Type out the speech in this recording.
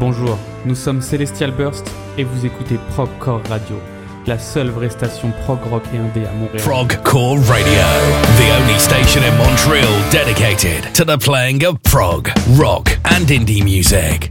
Bonjour, nous sommes Celestial Burst et vous écoutez Progcore Radio, la seule vraie station prog rock et indé à Montréal. Progcore Radio, the only station in Montreal dedicated to the playing of prog, rock and indie music.